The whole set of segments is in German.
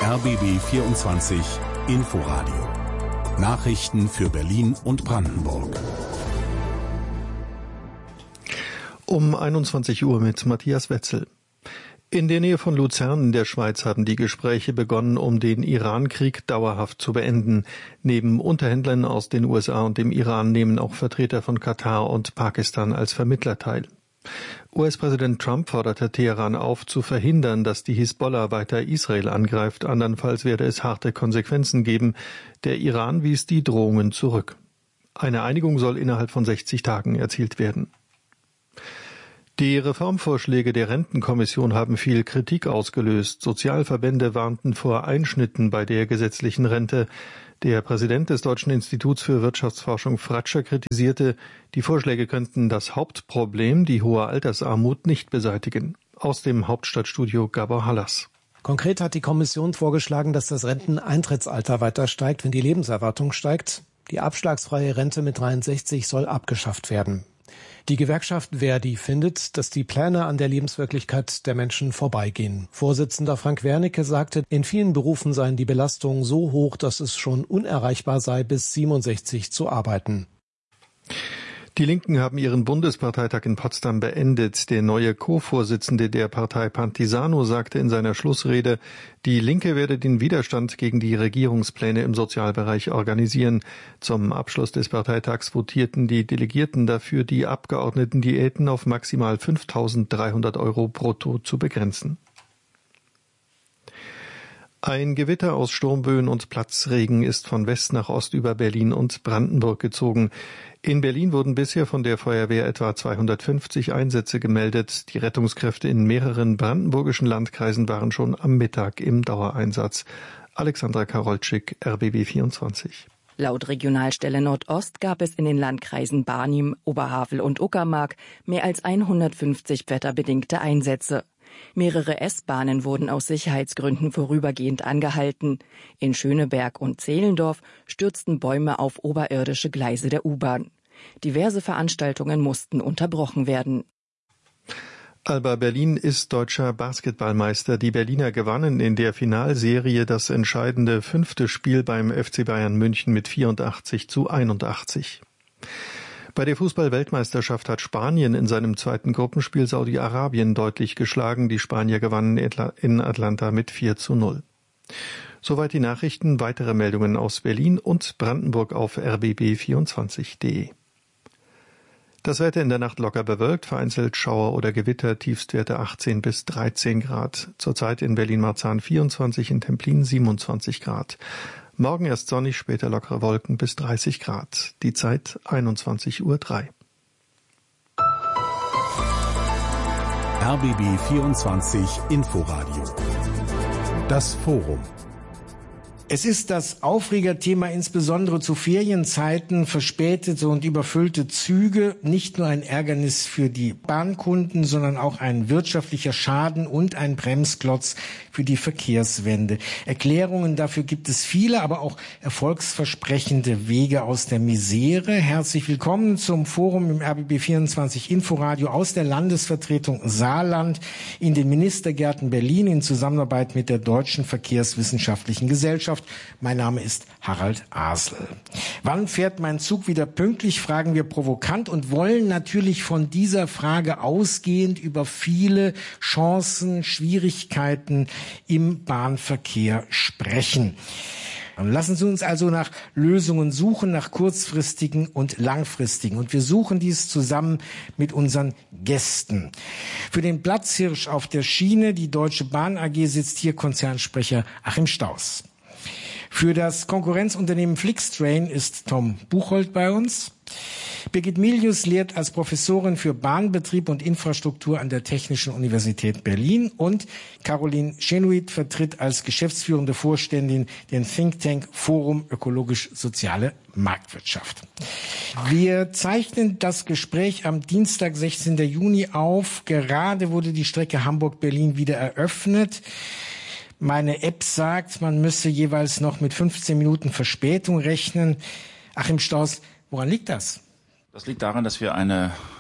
RBB 24 Inforadio. Nachrichten für Berlin und Brandenburg. Um 21 Uhr mit Matthias Wetzel. In der Nähe von Luzern in der Schweiz haben die Gespräche begonnen, um den Iran-Krieg dauerhaft zu beenden. Neben Unterhändlern aus den USA und dem Iran nehmen auch Vertreter von Katar und Pakistan als Vermittler teil. US-Präsident Trump forderte Teheran auf, zu verhindern, dass die Hisbollah weiter Israel angreift. Andernfalls werde es harte Konsequenzen geben. Der Iran wies die Drohungen zurück. Eine Einigung soll innerhalb von 60 Tagen erzielt werden. Die Reformvorschläge der Rentenkommission haben viel Kritik ausgelöst. Sozialverbände warnten vor Einschnitten bei der gesetzlichen Rente. Der Präsident des Deutschen Instituts für Wirtschaftsforschung Fratscher kritisierte, die Vorschläge könnten das Hauptproblem, die hohe Altersarmut, nicht beseitigen. Aus dem Hauptstadtstudio Gabor Hallas. Konkret hat die Kommission vorgeschlagen, dass das Renteneintrittsalter weiter steigt, wenn die Lebenserwartung steigt. Die abschlagsfreie Rente mit 63 soll abgeschafft werden. Die Gewerkschaft ver.di findet, dass die Pläne an der Lebenswirklichkeit der Menschen vorbeigehen. Vorsitzender Frank Wernicke sagte, in vielen Berufen seien die Belastungen so hoch, dass es schon unerreichbar sei, bis 67 zu arbeiten. Die Linken haben ihren Bundesparteitag in Potsdam beendet. Der neue Co-Vorsitzende der Partei Pantisano sagte in seiner Schlussrede, die Linke werde den Widerstand gegen die Regierungspläne im Sozialbereich organisieren. Zum Abschluss des Parteitags votierten die Delegierten dafür, die Abgeordnetendiäten auf maximal 5.300 € brutto zu begrenzen. Ein Gewitter aus Sturmböen und Platzregen ist von West nach Ost über Berlin und Brandenburg gezogen. In Berlin wurden bisher von der Feuerwehr etwa 250 Einsätze gemeldet. Die Rettungskräfte in mehreren brandenburgischen Landkreisen waren schon am Mittag im Dauereinsatz. Alexandra Karolczyk, RBB 24. Laut Regionalstelle Nordost gab es in den Landkreisen Barnim, Oberhavel und Uckermark mehr als 150 wetterbedingte Einsätze. Mehrere S-Bahnen wurden aus Sicherheitsgründen vorübergehend angehalten. In Schöneberg und Zehlendorf stürzten Bäume auf oberirdische Gleise der U-Bahn. Diverse Veranstaltungen mussten unterbrochen werden. Alba Berlin ist deutscher Basketballmeister. Die Berliner gewannen in der Finalserie das entscheidende 5. Spiel beim FC Bayern München mit 84:81. Bei der Fußball-Weltmeisterschaft hat Spanien in seinem zweiten Gruppenspiel Saudi-Arabien deutlich geschlagen. Die Spanier gewannen in Atlanta mit 4:0. Soweit die Nachrichten. Weitere Meldungen aus Berlin und Brandenburg auf rbb24.de. Das Wetter in der Nacht locker bewölkt, vereinzelt Schauer oder Gewitter, Tiefstwerte 18 bis 13 Grad. Zurzeit in Berlin-Marzahn 24, in Templin 27 Grad. Morgen erst sonnig, später lockere Wolken bis 30 Grad. Die Zeit 21:03 Uhr. RBB 24 Inforadio. Das Forum. Es ist das Aufregerthema insbesondere zu Ferienzeiten, verspätete und überfüllte Züge, nicht nur ein Ärgernis für die Bahnkunden, sondern auch ein wirtschaftlicher Schaden und ein Bremsklotz für die Verkehrswende. Erklärungen dafür gibt es viele, aber auch erfolgsversprechende Wege aus der Misere. Herzlich willkommen zum Forum im RBB 24 Inforadio aus der Landesvertretung Saarland in den Ministergärten Berlin in Zusammenarbeit mit der Deutschen Verkehrswissenschaftlichen Gesellschaft. Mein Name ist Harald Asel. Wann fährt mein Zug wieder pünktlich, fragen wir provokant und wollen natürlich von dieser Frage ausgehend über viele Chancen, Schwierigkeiten im Bahnverkehr sprechen. Lassen Sie uns also nach Lösungen suchen, nach kurzfristigen und langfristigen. Und wir suchen dies zusammen mit unseren Gästen. Für den Platzhirsch auf der Schiene, die Deutsche Bahn AG, sitzt hier Konzernsprecher Achim Staus. Für das Konkurrenzunternehmen Flixtrain ist Tom Buchholz bei uns. Birgit Milius lehrt als Professorin für Bahnbetrieb und Infrastruktur an der Technischen Universität Berlin und Caroline Chenuit vertritt als geschäftsführende Vorständin den Think Tank Forum Ökologisch-Soziale Marktwirtschaft. Wir zeichnen das Gespräch am Dienstag, 16. Juni auf. Gerade wurde die Strecke Hamburg-Berlin wieder eröffnet. Meine App sagt, man müsse jeweils noch mit 15 Minuten Verspätung rechnen. Achim Staus, woran liegt das? Das liegt daran, dass wir eine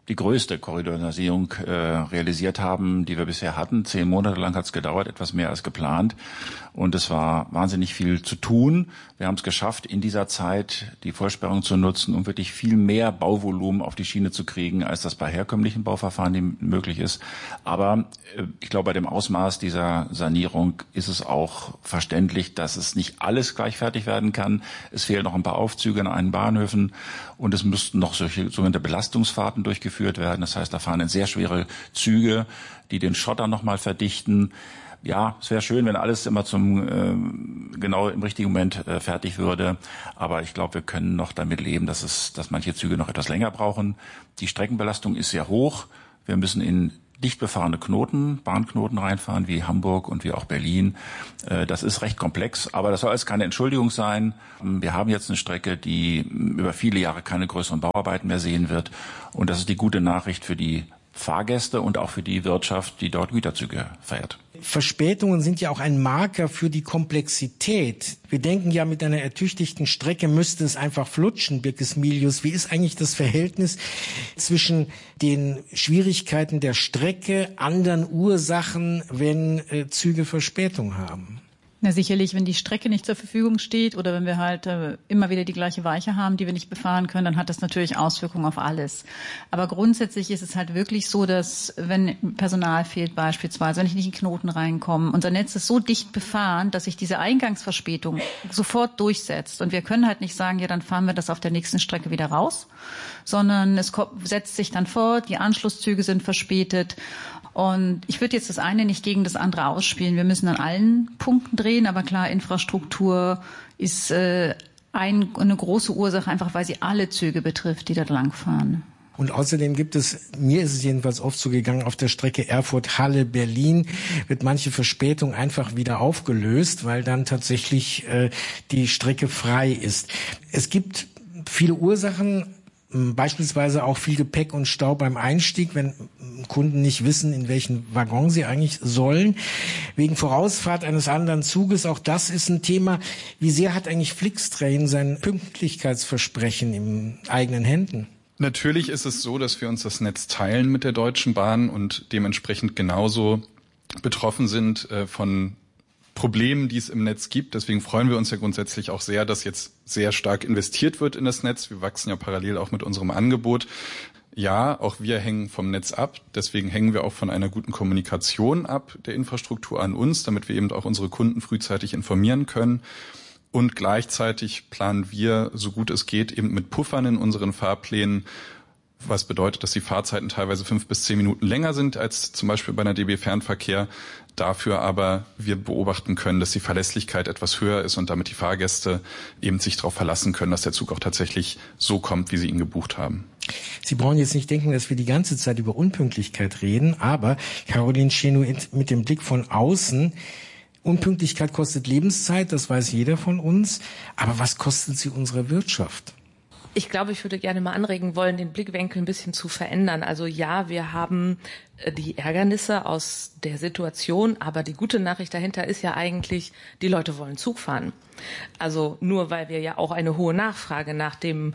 die größte Korridorisierung realisiert haben, die wir bisher hatten. 10 Monate lang hat es gedauert, etwas mehr als geplant. Und es war wahnsinnig viel zu tun. Wir haben es geschafft, in dieser Zeit die Vollsperrung zu nutzen, um wirklich viel mehr Bauvolumen auf die Schiene zu kriegen, als das bei herkömmlichen Bauverfahren möglich ist. Aber ich glaube, bei dem Ausmaß dieser Sanierung ist es auch verständlich, dass es nicht alles gleich fertig werden kann. Es fehlen noch ein paar Aufzüge an einen Bahnhöfen und es müssten noch solche sogenannte Belastungsfahrten durchgeführt werden. Das heißt, da fahren dann sehr schwere Züge, die den Schotter nochmal verdichten. Ja, es wäre schön, wenn alles immer genau im richtigen Moment fertig würde. Aber ich glaube, wir können noch damit leben, dass manche Züge noch etwas länger brauchen. Die Streckenbelastung ist sehr hoch. Wir müssen in dicht befahrene Bahnknoten reinfahren, wie Hamburg und wie auch Berlin. Das ist recht komplex, aber das soll alles keine Entschuldigung sein. Wir haben jetzt eine Strecke, die über viele Jahre keine größeren Bauarbeiten mehr sehen wird. Und das ist die gute Nachricht für die Fahrgäste und auch für die Wirtschaft, die dort Güterzüge fährt. Verspätungen sind ja auch ein Marker für die Komplexität. Wir denken ja, mit einer ertüchtigten Strecke müsste es einfach flutschen, Birkes Milius. Wie ist eigentlich das Verhältnis zwischen den Schwierigkeiten der Strecke, anderen Ursachen, wenn Züge Verspätung haben? Na sicherlich, wenn die Strecke nicht zur Verfügung steht oder wenn wir halt immer wieder die gleiche Weiche haben, die wir nicht befahren können, dann hat das natürlich Auswirkungen auf alles. Aber grundsätzlich ist es halt wirklich so, dass wenn Personal fehlt beispielsweise, wenn ich nicht in Knoten reinkomme, unser Netz ist so dicht befahren, dass sich diese Eingangsverspätung sofort durchsetzt. Und wir können halt nicht sagen, ja, dann fahren wir das auf der nächsten Strecke wieder raus, sondern es setzt sich dann fort, die Anschlusszüge sind verspätet. Und ich würde jetzt das eine nicht gegen das andere ausspielen. Wir müssen an allen Punkten drehen, aber klar, Infrastruktur ist eine große Ursache, einfach weil sie alle Züge betrifft, die da langfahren. Und außerdem mir ist es jedenfalls oft so gegangen, auf der Strecke Erfurt-Halle-Berlin wird manche Verspätung einfach wieder aufgelöst, weil dann tatsächlich die Strecke frei ist. Es gibt viele Ursachen, beispielsweise auch viel Gepäck und Stau beim Einstieg, wenn Kunden nicht wissen, in welchen Waggon sie eigentlich sollen. Wegen Vorausfahrt eines anderen Zuges, auch das ist ein Thema. Wie sehr hat eigentlich Flixtrain sein Pünktlichkeitsversprechen in eigenen Händen? Natürlich ist es so, dass wir uns das Netz teilen mit der Deutschen Bahn und dementsprechend genauso betroffen sind von Problemen, die es im Netz gibt. Deswegen freuen wir uns ja grundsätzlich auch sehr, dass jetzt sehr stark investiert wird in das Netz. Wir wachsen ja parallel auch mit unserem Angebot. Ja, auch wir hängen vom Netz ab. Deswegen hängen wir auch von einer guten Kommunikation ab der Infrastruktur an uns, damit wir eben auch unsere Kunden frühzeitig informieren können. Und gleichzeitig planen wir, so gut es geht, eben mit Puffern in unseren Fahrplänen, was bedeutet, dass die Fahrzeiten teilweise 5 bis 10 Minuten länger sind als zum Beispiel bei einer DB Fernverkehr. Dafür aber wir beobachten können, dass die Verlässlichkeit etwas höher ist und damit die Fahrgäste eben sich darauf verlassen können, dass der Zug auch tatsächlich so kommt, wie sie ihn gebucht haben. Sie brauchen jetzt nicht denken, dass wir die ganze Zeit über Unpünktlichkeit reden, aber Caroline Schenow mit dem Blick von außen, Unpünktlichkeit kostet Lebenszeit, das weiß jeder von uns, aber was kostet sie unserer Wirtschaft? Ich glaube, ich würde gerne mal anregen wollen, den Blickwinkel ein bisschen zu verändern. Also ja, wir haben die Ärgernisse aus der Situation, aber die gute Nachricht dahinter ist ja eigentlich, die Leute wollen Zug fahren. Also nur weil wir ja auch eine hohe Nachfrage nach dem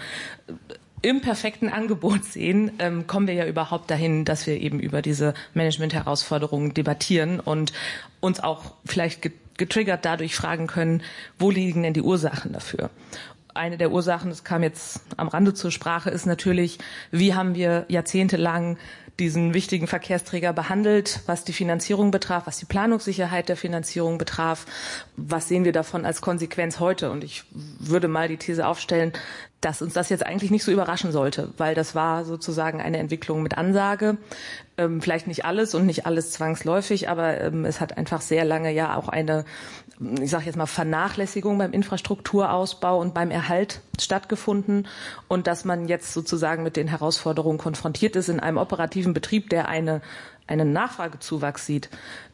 imperfekten Angebot sehen, kommen wir ja überhaupt dahin, dass wir eben über diese Management-Herausforderungen debattieren und uns auch vielleicht getriggert dadurch fragen können, wo liegen denn die Ursachen dafür? Eine der Ursachen, das kam jetzt am Rande zur Sprache, ist natürlich, wie haben wir jahrzehntelang diesen wichtigen Verkehrsträger behandelt, was die Finanzierung betraf, was die Planungssicherheit der Finanzierung betraf. Was sehen wir davon als Konsequenz heute? Und ich würde mal die These aufstellen, dass uns das jetzt eigentlich nicht so überraschen sollte, weil das war sozusagen eine Entwicklung mit Ansage. Vielleicht nicht alles und nicht alles zwangsläufig, aber es hat einfach sehr lange ja auch eine, ich sage jetzt mal, Vernachlässigung beim Infrastrukturausbau und beim Erhalt stattgefunden. Und dass man jetzt sozusagen mit den Herausforderungen konfrontiert ist in einem operativen Betrieb, der einen Nachfragezuwachs sieht,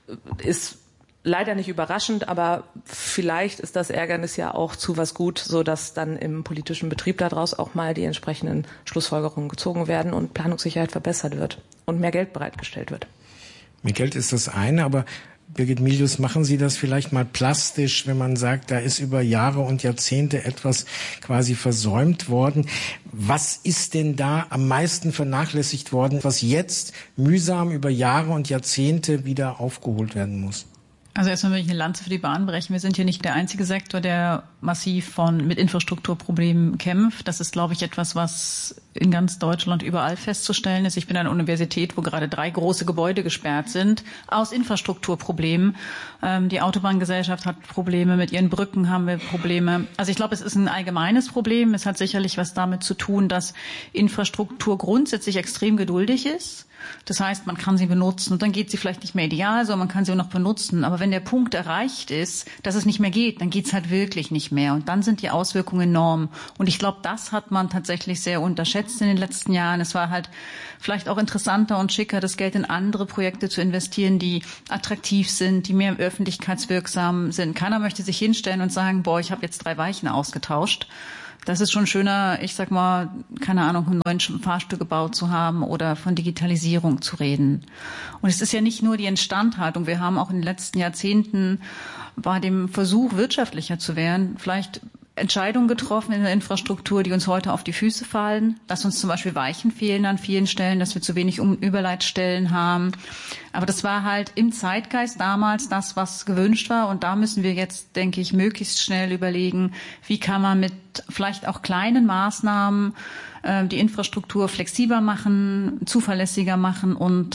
ist leider nicht überraschend, aber vielleicht ist das Ärgernis ja auch zu was gut, so dass dann im politischen Betrieb daraus auch mal die entsprechenden Schlussfolgerungen gezogen werden und Planungssicherheit verbessert wird und mehr Geld bereitgestellt wird. Mehr Geld ist das eine, aber Birgit Milius, machen Sie das vielleicht mal plastisch, wenn man sagt, da ist über Jahre und Jahrzehnte etwas quasi versäumt worden. Was ist denn da am meisten vernachlässigt worden, was jetzt mühsam über Jahre und Jahrzehnte wieder aufgeholt werden muss? Also erstmal will ich eine Lanze für die Bahn brechen. Wir sind hier nicht der einzige Sektor, der massiv mit Infrastrukturproblemen kämpft. Das ist, glaube ich, etwas, was in ganz Deutschland überall festzustellen ist. Ich bin an einer Universität, wo gerade 3 große Gebäude gesperrt sind aus Infrastrukturproblemen. Die Autobahngesellschaft hat Probleme, mit ihren Brücken haben wir Probleme. Also ich glaube, es ist ein allgemeines Problem. Es hat sicherlich was damit zu tun, dass Infrastruktur grundsätzlich extrem geduldig ist. Das heißt, man kann sie benutzen und dann geht sie vielleicht nicht mehr ideal, sondern man kann sie auch noch benutzen. Aber wenn der Punkt erreicht ist, dass es nicht mehr geht, dann geht es halt wirklich nicht mehr. Und dann sind die Auswirkungen enorm. Und ich glaube, das hat man tatsächlich sehr unterschätzt in den letzten Jahren. Es war halt vielleicht auch interessanter und schicker, das Geld in andere Projekte zu investieren, die attraktiv sind, die mehr öffentlichkeitswirksam sind. Keiner möchte sich hinstellen und sagen, boah, ich habe jetzt 3 Weichen ausgetauscht. Das ist schon schöner, ich sag mal, keine Ahnung, einen neuen Fahrstuhl gebaut zu haben oder von Digitalisierung zu reden. Und es ist ja nicht nur die Instandhaltung. Wir haben auch in den letzten Jahrzehnten bei dem Versuch, wirtschaftlicher zu werden, vielleicht Entscheidungen getroffen in der Infrastruktur, die uns heute auf die Füße fallen, dass uns zum Beispiel Weichen fehlen an vielen Stellen, dass wir zu wenig Überleitstellen haben. Aber das war halt im Zeitgeist damals das, was gewünscht war. Und da müssen wir jetzt, denke ich, möglichst schnell überlegen, wie kann man mit vielleicht auch kleinen Maßnahmen die Infrastruktur flexibler machen, zuverlässiger machen und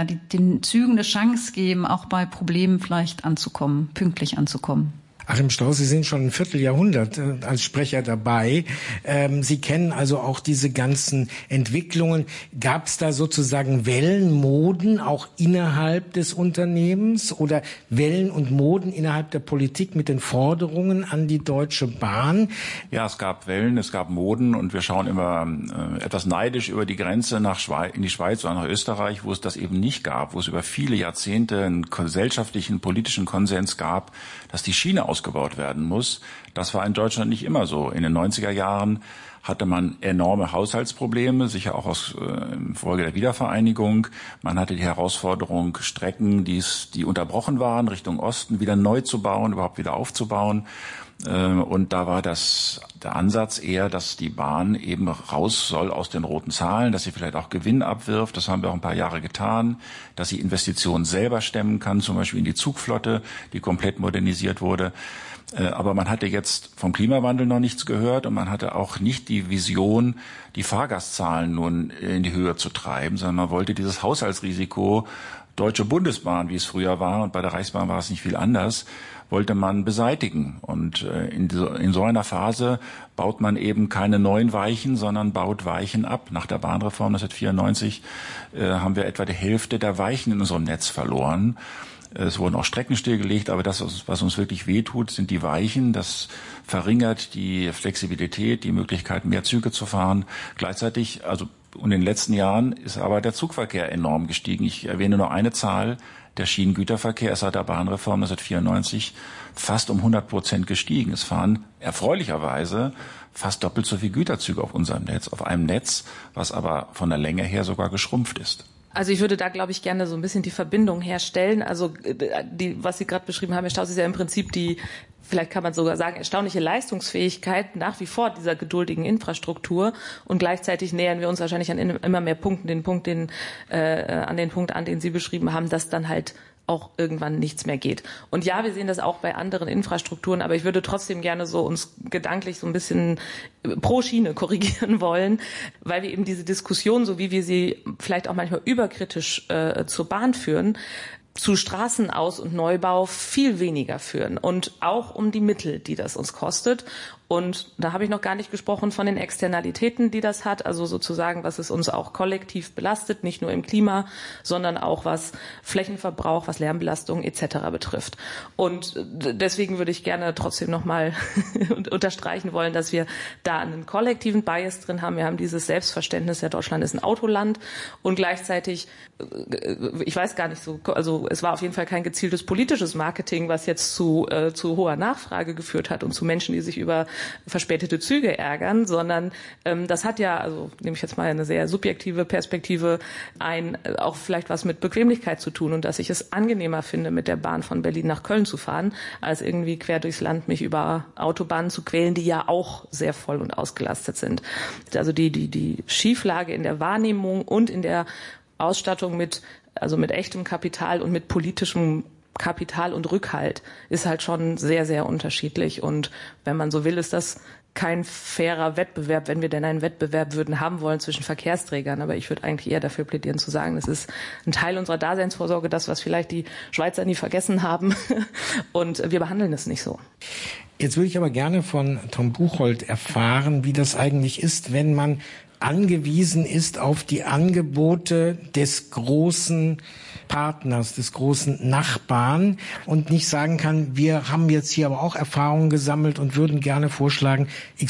den Zügen eine Chance geben, auch bei Problemen vielleicht anzukommen, pünktlich anzukommen. Achim Strauß, Sie sind schon ein Vierteljahrhundert als Sprecher dabei. Sie kennen also auch diese ganzen Entwicklungen. Gab es da sozusagen Wellen, Moden auch innerhalb des Unternehmens oder Wellen und Moden innerhalb der Politik mit den Forderungen an die Deutsche Bahn? Ja, es gab Wellen, es gab Moden und wir schauen immer etwas neidisch über die Grenze in die Schweiz oder nach Österreich, wo es das eben nicht gab, wo es über viele Jahrzehnte einen gesellschaftlichen, politischen Konsens gab, dass die Schiene ausgebaut werden muss. Das war in Deutschland nicht immer so. In den 90er Jahren hatte man enorme Haushaltsprobleme, sicher auch Folge der Wiedervereinigung. Man hatte die Herausforderung, Strecken, die unterbrochen waren, Richtung Osten wieder neu zu bauen, überhaupt wieder aufzubauen. Und da war der Ansatz eher, dass die Bahn eben raus soll aus den roten Zahlen, dass sie vielleicht auch Gewinn abwirft. Das haben wir auch ein paar Jahre getan, dass sie Investitionen selber stemmen kann, zum Beispiel in die Zugflotte, die komplett modernisiert wurde. Aber man hatte jetzt vom Klimawandel noch nichts gehört und man hatte auch nicht die Vision, die Fahrgastzahlen nun in die Höhe zu treiben, sondern man wollte dieses Haushaltsrisiko Deutsche Bundesbahn, wie es früher war, und bei der Reichsbahn war es nicht viel anders, wollte man beseitigen. Und in so einer Phase baut man eben keine neuen Weichen, sondern baut Weichen ab. Nach der Bahnreform 1994 haben wir etwa die Hälfte der Weichen in unserem Netz verloren. Es wurden auch Strecken stillgelegt, aber das, was uns wirklich wehtut, sind die Weichen. Das verringert die Flexibilität, die Möglichkeit, mehr Züge zu fahren. Gleichzeitig, in den letzten Jahren ist aber der Zugverkehr enorm gestiegen. Ich erwähne nur eine Zahl. Der Schienengüterverkehr ist seit der Bahnreform 1994 fast um 100% gestiegen. Es fahren erfreulicherweise fast doppelt so viele Güterzüge auf unserem Netz, auf einem Netz, was aber von der Länge her sogar geschrumpft ist. Also ich würde da, glaube ich, gerne so ein bisschen die Verbindung herstellen. Also was Sie gerade beschrieben haben, Herr Strauß, ist ja im Prinzip vielleicht kann man sogar sagen, erstaunliche Leistungsfähigkeit nach wie vor dieser geduldigen Infrastruktur. Und gleichzeitig nähern wir uns wahrscheinlich an immer mehr Punkten, an den Punkt an, den Sie beschrieben haben, dass dann halt auch irgendwann nichts mehr geht. Und ja, wir sehen das auch bei anderen Infrastrukturen, aber ich würde trotzdem gerne so uns gedanklich so ein bisschen pro Schiene korrigieren wollen, weil wir eben diese Diskussion, so wie wir sie vielleicht auch manchmal überkritisch zur Bahn führen, zu Straßenaus- und Neubau viel weniger führen und auch um die Mittel, die das uns kostet. Und da habe ich noch gar nicht gesprochen von den Externalitäten, die das hat, also sozusagen, was es uns auch kollektiv belastet, nicht nur im Klima, sondern auch was Flächenverbrauch, was Lärmbelastung etc. betrifft. Und deswegen würde ich gerne trotzdem nochmal unterstreichen wollen, dass wir da einen kollektiven Bias drin haben. Wir haben dieses Selbstverständnis, ja, Deutschland ist ein Autoland und gleichzeitig, ich weiß gar nicht so, also Also es war auf jeden Fall kein gezieltes politisches Marketing, was jetzt zu hoher Nachfrage geführt hat und zu Menschen, die sich über verspätete Züge ärgern, sondern das hat ja, also nehme ich jetzt mal eine sehr subjektive Perspektive ein, auch vielleicht was mit Bequemlichkeit zu tun und dass ich es angenehmer finde, mit der Bahn von Berlin nach Köln zu fahren, als irgendwie quer durchs Land mich über Autobahnen zu quälen, die ja auch sehr voll und ausgelastet sind. Also die Schieflage in der Wahrnehmung und in der Ausstattung mit echtem Kapital und mit politischem Kapital und Rückhalt ist halt schon sehr, sehr unterschiedlich. Und wenn man so will, ist das kein fairer Wettbewerb, wenn wir denn einen Wettbewerb würden haben wollen zwischen Verkehrsträgern. Aber ich würde eigentlich eher dafür plädieren zu sagen, das ist ein Teil unserer Daseinsvorsorge, das, was vielleicht die Schweizer nie vergessen haben. Und wir behandeln es nicht so. Jetzt würde ich aber gerne von Tom Buchholz erfahren, wie das eigentlich ist, wenn man angewiesen ist auf die Angebote des großen Partners, des großen Nachbarn und nicht sagen kann, wir haben jetzt hier aber auch Erfahrungen gesammelt und würden gerne vorschlagen,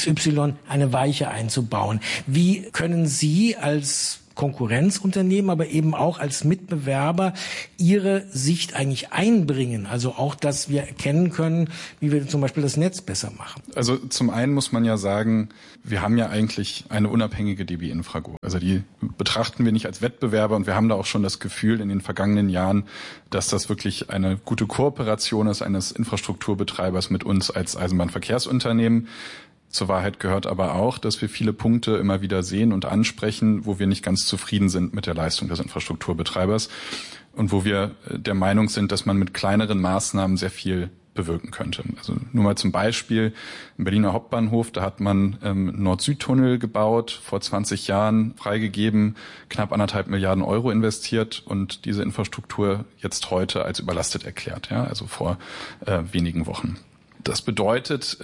XY eine Weiche einzubauen. Wie können Sie als Konkurrenzunternehmen, aber eben auch als Mitbewerber ihre Sicht eigentlich einbringen? Also auch, dass wir erkennen können, wie wir zum Beispiel das Netz besser machen. Also zum einen muss man ja sagen, wir haben ja eigentlich eine unabhängige DB Infrago. Also die betrachten wir nicht als Wettbewerber und wir haben da auch schon das Gefühl in den vergangenen Jahren, dass das wirklich eine gute Kooperation ist eines Infrastrukturbetreibers mit uns als Eisenbahnverkehrsunternehmen. Zur Wahrheit gehört aber auch, dass wir viele Punkte immer wieder sehen und ansprechen, wo wir nicht ganz zufrieden sind mit der Leistung des Infrastrukturbetreibers und wo wir der Meinung sind, dass man mit kleineren Maßnahmen sehr viel bewirken könnte. Also nur mal zum Beispiel im Berliner Hauptbahnhof, da hat man Nord-Süd-Tunnel gebaut, vor 20 Jahren freigegeben, knapp 1,5 Milliarden Euro investiert und diese Infrastruktur jetzt heute als überlastet erklärt, ja, also vor wenigen Wochen. Das bedeutet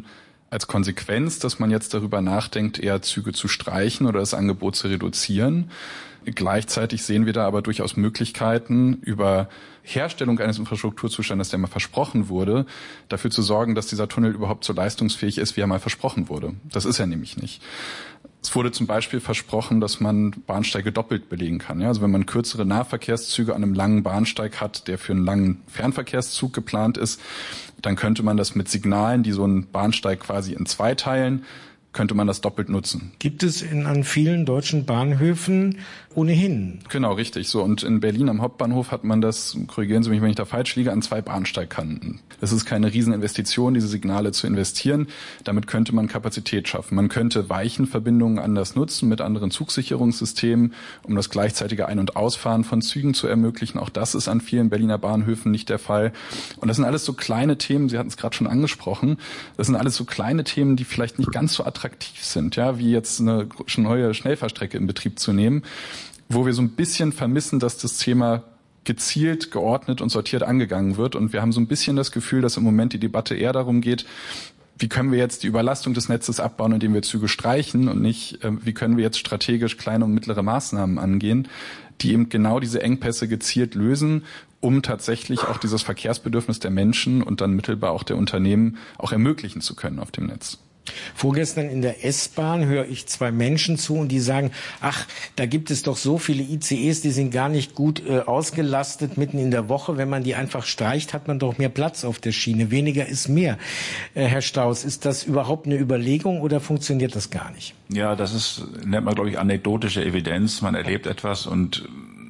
als Konsequenz, dass man jetzt darüber nachdenkt, eher Züge zu streichen oder das Angebot zu reduzieren. Gleichzeitig sehen wir da aber durchaus Möglichkeiten, über Herstellung eines Infrastrukturzustandes, der mal versprochen wurde, dafür zu sorgen, dass dieser Tunnel überhaupt so leistungsfähig ist, wie er mal versprochen wurde. Das ist er nämlich nicht. Es wurde zum Beispiel versprochen, dass man Bahnsteige doppelt belegen kann. Ja, also wenn man kürzere Nahverkehrszüge an einem langen Bahnsteig hat, der für einen langen Fernverkehrszug geplant ist, dann könnte man das mit Signalen, die so einen Bahnsteig quasi in zwei teilen, könnte man das doppelt nutzen. Gibt es an vielen deutschen Bahnhöfen ohnehin. Genau, richtig. So, und in Berlin am Hauptbahnhof hat man das, korrigieren Sie mich, wenn ich da falsch liege, an 2 Bahnsteigkanten. Das ist keine Rieseninvestition, diese Signale zu investieren. Damit könnte man Kapazität schaffen. Man könnte Weichenverbindungen anders nutzen mit anderen Zugsicherungssystemen, um das gleichzeitige Ein- und Ausfahren von Zügen zu ermöglichen. Auch das ist an vielen Berliner Bahnhöfen nicht der Fall. Und das sind alles so kleine Themen, Sie hatten es gerade schon angesprochen, das sind alles so kleine Themen, die vielleicht nicht ganz so attraktiv sind, ja, wie jetzt eine neue Schnellfahrstrecke in Betrieb zu nehmen, wo wir so ein bisschen vermissen, dass das Thema gezielt, geordnet und sortiert angegangen wird. Und wir haben so ein bisschen das Gefühl, dass im Moment die Debatte eher darum geht, wie können wir jetzt die Überlastung des Netzes abbauen, indem wir Züge streichen und nicht, wie können wir jetzt strategisch kleine und mittlere Maßnahmen angehen, die eben genau diese Engpässe gezielt lösen, um tatsächlich auch dieses Verkehrsbedürfnis der Menschen und dann mittelbar auch der Unternehmen auch ermöglichen zu können auf dem Netz. Vorgestern in der S-Bahn höre ich 2 Menschen zu und die sagen, ach, da gibt es doch so viele ICEs, die sind gar nicht gut ausgelastet mitten in der Woche. Wenn man die einfach streicht, hat man doch mehr Platz auf der Schiene. Weniger ist mehr. Herr Staus, ist das überhaupt eine Überlegung oder funktioniert das gar nicht? Ja, das nennt man, glaube ich, anekdotische Evidenz. Man erlebt etwas und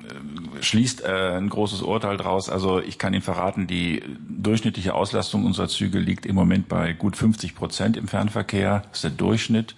schließt ein großes Urteil draus. Also ich kann Ihnen verraten, die durchschnittliche Auslastung unserer Züge liegt im Moment bei gut 50% im Fernverkehr. Das ist der Durchschnitt.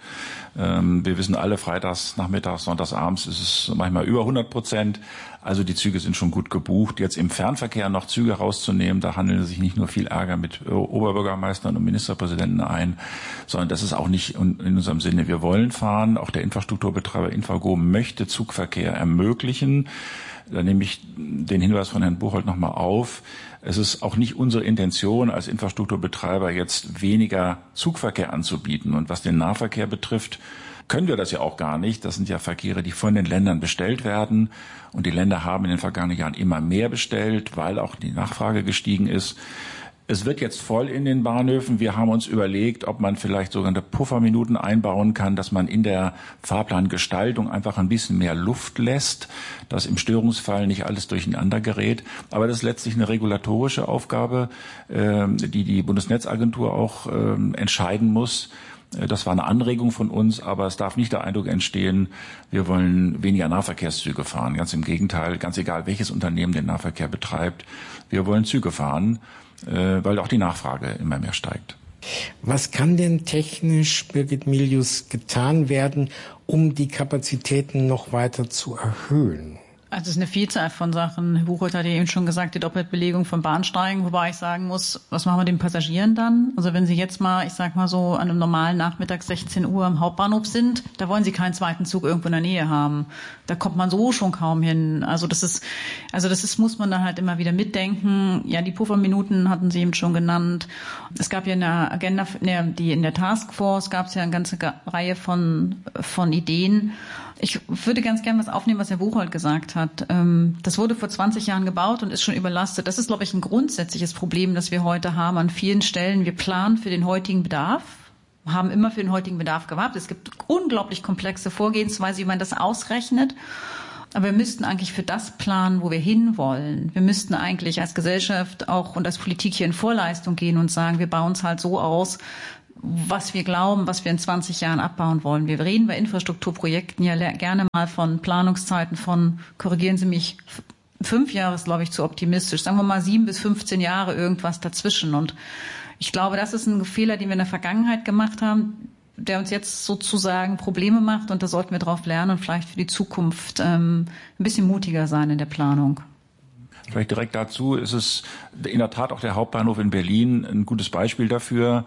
Wir wissen alle, freitags, nachmittags, sonntags, abends ist es manchmal über 100%. Also die Züge sind schon gut gebucht. Jetzt im Fernverkehr noch Züge rauszunehmen, da handelt es sich nicht nur viel Ärger mit Oberbürgermeistern und Ministerpräsidenten ein, sondern das ist auch nicht in unserem Sinne. Wir wollen fahren. Auch der Infrastrukturbetreiber Infrago möchte Zugverkehr ermöglichen. Da nehme ich den Hinweis von Herrn Buchholz nochmal auf. Es ist auch nicht unsere Intention, als Infrastrukturbetreiber jetzt weniger Zugverkehr anzubieten. Und was den Nahverkehr betrifft, können wir das ja auch gar nicht. Das sind ja Verkehre, die von den Ländern bestellt werden. Und die Länder haben in den vergangenen Jahren immer mehr bestellt, weil auch die Nachfrage gestiegen ist. Es wird jetzt voll in den Bahnhöfen. Wir haben uns überlegt, ob man vielleicht sogenannte Pufferminuten einbauen kann, dass man in der Fahrplangestaltung einfach ein bisschen mehr Luft lässt, dass im Störungsfall nicht alles durcheinander gerät. Aber das ist letztlich eine regulatorische Aufgabe, die die Bundesnetzagentur auch entscheiden muss. Das war eine Anregung von uns, aber es darf nicht der Eindruck entstehen, wir wollen weniger Nahverkehrszüge fahren. Ganz im Gegenteil, ganz egal, welches Unternehmen den Nahverkehr betreibt. Wir wollen Züge fahren, weil auch die Nachfrage immer mehr steigt. Was kann denn technisch, Birgit Milius, getan werden, um die Kapazitäten noch weiter zu erhöhen? Also es ist eine Vielzahl von Sachen. Herr Buchholz hat ja eben schon gesagt, die Doppelbelegung von Bahnsteigen, wobei ich sagen muss, was machen wir den Passagieren dann? Also wenn Sie jetzt mal, ich sag mal so, an einem normalen Nachmittag 16 Uhr am Hauptbahnhof sind, da wollen Sie keinen zweiten Zug irgendwo in der Nähe haben. Da kommt man so schon kaum hin. Also das ist, muss man dann halt immer wieder mitdenken. Ja, die Pufferminuten hatten Sie eben schon genannt. Es gab ja in der Agenda, in der Taskforce gab es ja eine ganze Reihe von Ideen. Ich würde ganz gerne was aufnehmen, was Herr Buchholz gesagt hat. Das wurde vor 20 Jahren gebaut und ist schon überlastet. Das ist, glaube ich, ein grundsätzliches Problem, das wir heute haben an vielen Stellen. Wir planen für den heutigen Bedarf, haben immer für den heutigen Bedarf gewartet. Es gibt unglaublich komplexe Vorgehensweise, wie man das ausrechnet. Aber wir müssten eigentlich für das planen, wo wir hinwollen. Wir müssten eigentlich als Gesellschaft auch und als Politik hier in Vorleistung gehen und sagen, wir bauen es halt so aus, was wir glauben, was wir in 20 Jahren abbauen wollen. Wir reden bei Infrastrukturprojekten ja gerne mal von Planungszeiten von, korrigieren Sie mich, 5 Jahre ist, glaube ich, zu optimistisch. Sagen wir mal 7 bis 15 Jahre, irgendwas dazwischen. Und ich glaube, das ist ein Fehler, den wir in der Vergangenheit gemacht haben, der uns jetzt sozusagen Probleme macht. Und da sollten wir drauf lernen und vielleicht für die Zukunft ein bisschen mutiger sein in der Planung. Vielleicht direkt dazu ist es in der Tat auch der Hauptbahnhof in Berlin ein gutes Beispiel dafür.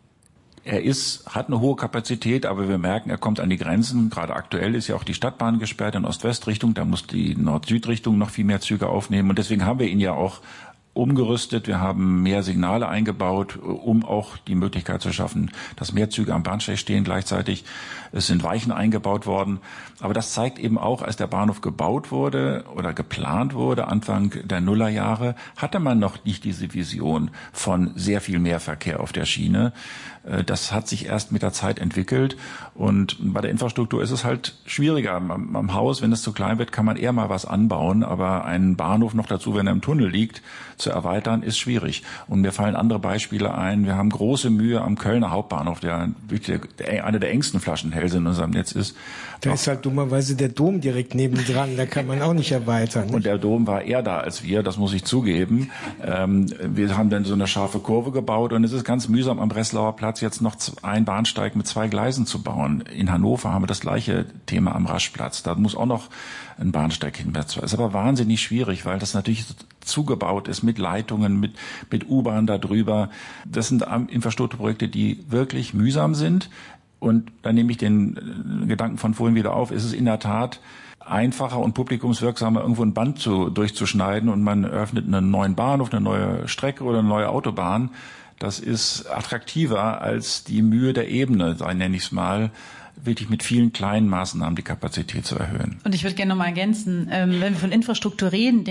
Er hat eine hohe Kapazität, aber wir merken, er kommt an die Grenzen. Gerade aktuell ist ja auch die Stadtbahn gesperrt in Ost-West-Richtung. Da muss die Nord-Süd-Richtung noch viel mehr Züge aufnehmen. Und deswegen haben wir ihn ja auch umgerüstet. Wir haben mehr Signale eingebaut, um auch die Möglichkeit zu schaffen, dass mehr Züge am Bahnsteig stehen gleichzeitig. Es sind Weichen eingebaut worden. Aber das zeigt eben auch, als der Bahnhof gebaut wurde oder geplant wurde, Anfang der Nullerjahre, hatte man noch nicht diese Vision von sehr viel mehr Verkehr auf der Schiene. Das hat sich erst mit der Zeit entwickelt. Und bei der Infrastruktur ist es halt schwieriger. Am Haus, wenn es zu klein wird, kann man eher mal was anbauen. Aber einen Bahnhof noch dazu, wenn er im Tunnel liegt, zu erweitern, ist schwierig. Und mir fallen andere Beispiele ein. Wir haben große Mühe am Kölner Hauptbahnhof, der eine der engsten Flaschenhälse in unserem Netz ist. Da ist halt dummerweise der Dom direkt nebendran. Da kann man auch nicht erweitern. Nicht? Und der Dom war eher da als wir, das muss ich zugeben. Wir haben dann so eine scharfe Kurve gebaut und es ist ganz mühsam am Breslauer Platz jetzt noch einen Bahnsteig mit 2 Gleisen zu bauen. In Hannover haben wir das gleiche Thema am Raschplatz. Da muss auch noch ein Bahnsteig hin. Das ist aber wahnsinnig schwierig, weil das natürlich zugebaut ist mit Leitungen, mit U-Bahn da drüber. Das sind Infrastrukturprojekte, die wirklich mühsam sind. Und da nehme ich den Gedanken von vorhin wieder auf. Ist es in der Tat einfacher und publikumswirksamer, irgendwo ein Band durchzuschneiden und man eröffnet einen neuen Bahnhof, eine neue Strecke oder eine neue Autobahn. Das ist attraktiver als die Mühe der Ebene, nenne ich es mal, wirklich mit vielen kleinen Maßnahmen die Kapazität zu erhöhen. Und ich würde gerne noch mal ergänzen, wenn wir von Infrastruktur reden,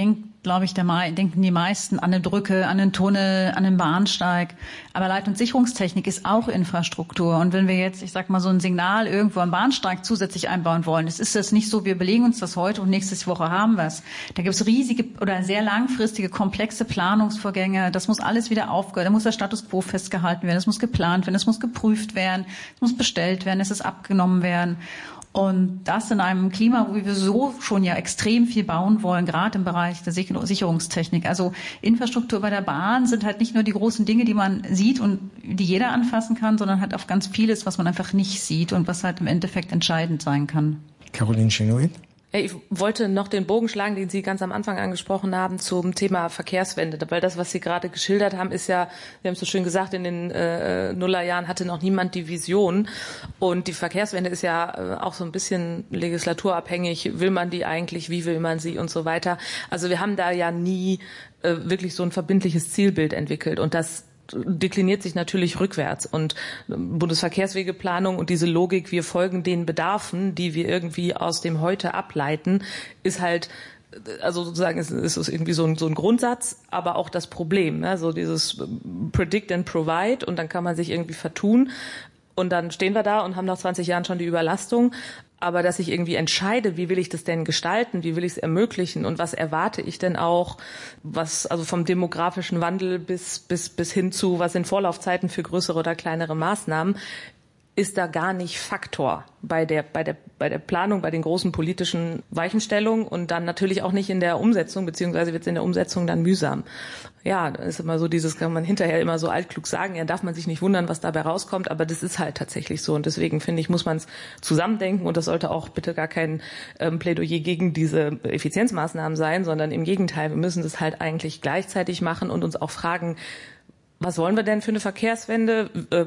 denken die meisten an eine Brücke, an einen Tunnel, an einen Bahnsteig. Aber Leit- und Sicherungstechnik ist auch Infrastruktur. Und wenn wir jetzt, ich sag mal, so ein Signal irgendwo am Bahnsteig zusätzlich einbauen wollen, es ist das nicht so, wir überlegen uns das heute und nächste Woche haben wir es. Da gibt es riesige oder sehr langfristige, komplexe Planungsvorgänge. Das muss alles wieder aufgehört. Da muss der Status quo festgehalten werden. Es muss geplant werden. Es muss geprüft werden. Es muss bestellt werden. Es ist abgenommen werden. Und das in einem Klima, wo wir so schon ja extrem viel bauen wollen, gerade im Bereich der Sicherungstechnik. Also Infrastruktur bei der Bahn sind halt nicht nur die großen Dinge, die man sieht und die jeder anfassen kann, sondern halt auf ganz vieles, was man einfach nicht sieht und was halt im Endeffekt entscheidend sein kann. Caroline Schenoid? Ich wollte noch den Bogen schlagen, den Sie ganz am Anfang angesprochen haben, zum Thema Verkehrswende. Weil das, was Sie gerade geschildert haben, ist ja, Sie haben es so schön gesagt, in den Nullerjahren hatte noch niemand die Vision. Und die Verkehrswende ist ja auch so ein bisschen legislaturabhängig. Will man die eigentlich? Wie will man sie? Und so weiter. Also wir haben da ja nie wirklich so ein verbindliches Zielbild entwickelt. Und das dekliniert sich natürlich rückwärts und Bundesverkehrswegeplanung und diese Logik, wir folgen den Bedarfen, die wir irgendwie aus dem Heute ableiten, ist halt also sozusagen ist es irgendwie so ein Grundsatz, aber auch das Problem, ne? So dieses Predict and Provide, und dann kann man sich irgendwie vertun und dann stehen wir da und haben nach 20 Jahren schon die Überlastung. Aber dass ich irgendwie entscheide, wie will ich das denn gestalten, wie will ich es ermöglichen und was erwarte ich denn auch, was also vom demografischen Wandel bis hin zu, was sind Vorlaufzeiten für größere oder kleinere Maßnahmen, ist da gar nicht Faktor bei der Planung, bei den großen politischen Weichenstellungen und dann natürlich auch nicht in der Umsetzung, beziehungsweise wird es in der Umsetzung dann mühsam. Ja, da ist immer so dieses, kann man hinterher immer so altklug sagen, ja, darf man sich nicht wundern, was dabei rauskommt, aber das ist halt tatsächlich so und deswegen finde ich, muss man es zusammendenken und das sollte auch bitte gar kein Plädoyer gegen diese Effizienzmaßnahmen sein, sondern im Gegenteil, wir müssen das halt eigentlich gleichzeitig machen und uns auch fragen, was wollen wir denn für eine Verkehrswende?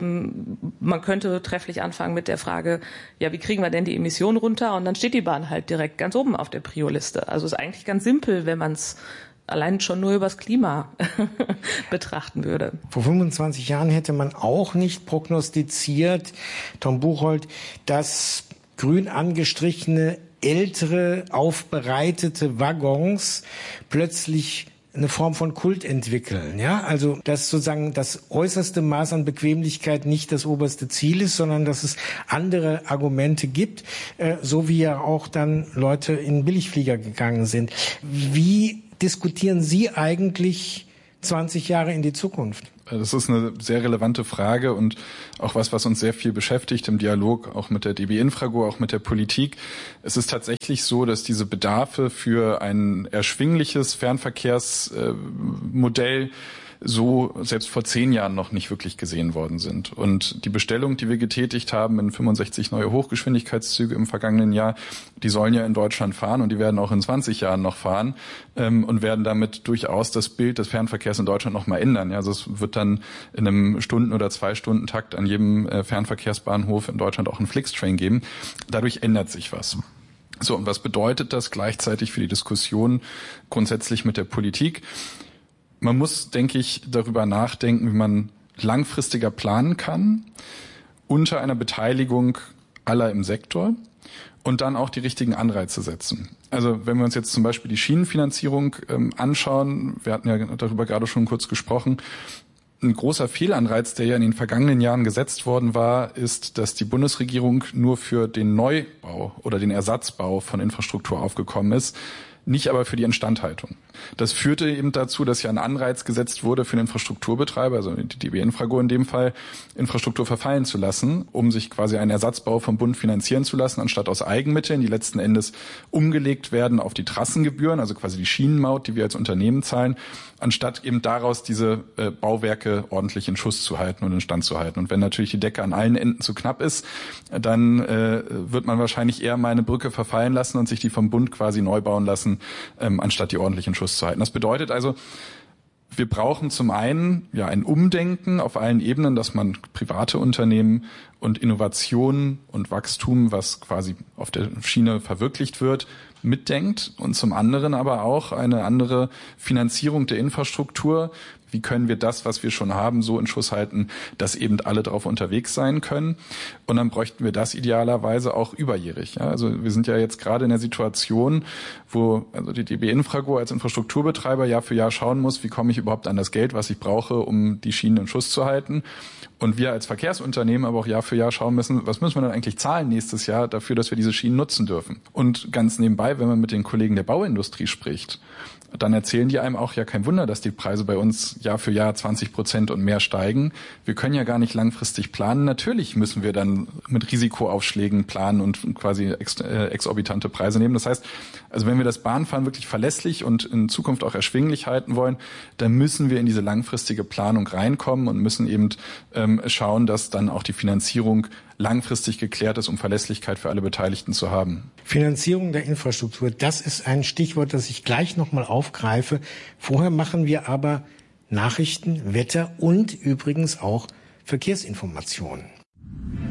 Man könnte trefflich anfangen mit der Frage, ja, wie kriegen wir denn die Emissionen runter? Und dann steht die Bahn halt direkt ganz oben auf der Prio-Liste. Also ist eigentlich ganz simpel, wenn man es allein schon nur übers Klima betrachten würde. Vor 25 Jahren hätte man auch nicht prognostiziert, Tom Buchholz, dass grün angestrichene, ältere, aufbereitete Waggons plötzlich eine Form von Kult entwickeln, ja, also dass sozusagen das äußerste Maß an Bequemlichkeit nicht das oberste Ziel ist, sondern dass es andere Argumente gibt, so wie ja auch dann Leute in Billigflieger gegangen sind. Wie diskutieren Sie eigentlich 20 Jahre in die Zukunft? Das ist eine sehr relevante Frage und auch was uns sehr viel beschäftigt im Dialog, auch mit der DB Infrago, auch mit der Politik. Es ist tatsächlich so, dass diese Bedarfe für ein erschwingliches Fernverkehrsmodell so selbst vor 10 Jahren noch nicht wirklich gesehen worden sind. Und die Bestellung, die wir getätigt haben in 65 neue Hochgeschwindigkeitszüge im vergangenen Jahr, die sollen ja in Deutschland fahren und die werden auch in 20 Jahren noch fahren und werden damit durchaus das Bild des Fernverkehrs in Deutschland noch mal ändern. Ja, also es wird dann in einem Stunden- oder 2-Stunden-Takt an jedem Fernverkehrsbahnhof in Deutschland auch einen Flixtrain geben. Dadurch ändert sich was. So, und was bedeutet das gleichzeitig für die Diskussion grundsätzlich mit der Politik? Man muss, denke ich, darüber nachdenken, wie man langfristiger planen kann, unter einer Beteiligung aller im Sektor und dann auch die richtigen Anreize setzen. Also wenn wir uns jetzt zum Beispiel die Schienenfinanzierung anschauen, wir hatten ja darüber gerade schon kurz gesprochen, ein großer Fehlanreiz, der ja in den vergangenen Jahren gesetzt worden war, ist, dass die Bundesregierung nur für den Neubau oder den Ersatzbau von Infrastruktur aufgekommen ist, nicht aber für die Instandhaltung. Das führte eben dazu, dass ja ein Anreiz gesetzt wurde für den Infrastrukturbetreiber, also die DB Infrago in dem Fall, Infrastruktur verfallen zu lassen, um sich quasi einen Ersatzbau vom Bund finanzieren zu lassen, anstatt aus Eigenmitteln, die letzten Endes umgelegt werden auf die Trassengebühren, also quasi die Schienenmaut, die wir als Unternehmen zahlen, anstatt eben daraus diese Bauwerke ordentlich in Schuss zu halten und in Stand zu halten. Und wenn natürlich die Decke an allen Enden zu knapp ist, dann wird man wahrscheinlich eher mal eine Brücke verfallen lassen und sich die vom Bund quasi neu bauen lassen, anstatt die ordentlich in Schuss zu halten. Das bedeutet also, wir brauchen zum einen ja ein Umdenken auf allen Ebenen, dass man private Unternehmen und Innovationen und Wachstum, was quasi auf der Schiene verwirklicht wird, mitdenkt und zum anderen aber auch eine andere Finanzierung der Infrastruktur. Wie können wir das, was wir schon haben, so in Schuss halten, dass eben alle drauf unterwegs sein können? Und dann bräuchten wir das idealerweise auch überjährig. Ja, also wir sind ja jetzt gerade in der Situation, wo also die DB Infrago als Infrastrukturbetreiber Jahr für Jahr schauen muss, wie komme ich überhaupt an das Geld, was ich brauche, um die Schienen in Schuss zu halten. Und wir als Verkehrsunternehmen aber auch Jahr für Jahr schauen müssen, was müssen wir dann eigentlich zahlen nächstes Jahr dafür, dass wir diese Schienen nutzen dürfen. Und ganz nebenbei, wenn man mit den Kollegen der Bauindustrie spricht, dann erzählen die einem auch, ja, kein Wunder, dass die Preise bei uns Jahr für Jahr 20% und mehr steigen. Wir können ja gar nicht langfristig planen. Natürlich müssen wir dann mit Risikoaufschlägen planen und quasi exorbitante Preise nehmen. Das heißt, also wenn wir das Bahnfahren wirklich verlässlich und in Zukunft auch erschwinglich halten wollen, dann müssen wir in diese langfristige Planung reinkommen und müssen eben schauen, dass dann auch die Finanzierung langfristig geklärt ist, um Verlässlichkeit für alle Beteiligten zu haben. Finanzierung der Infrastruktur, das ist ein Stichwort, das ich gleich nochmal aufgreife. Vorher machen wir aber Nachrichten, Wetter und übrigens auch Verkehrsinformationen.